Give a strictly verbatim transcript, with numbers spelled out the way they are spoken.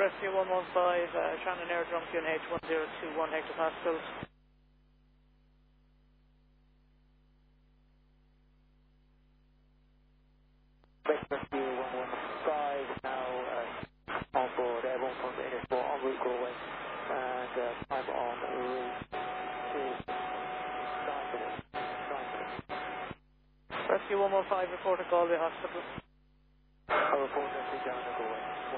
Rescue one one five, uh, Shannon Air Drum Q N H one zero two one hectopascals. Rescue one one five, now uh, on board Airborne from N S four en route Galway, and uh, time on route is nine minutes. nine minutes. Rescue one one five, report to Galway Hospital. I report rescue down to Galway.